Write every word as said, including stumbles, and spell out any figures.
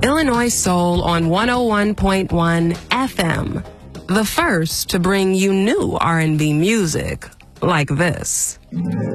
Illinois Soul on one oh one point one F M. The first to bring you new R and B music like this.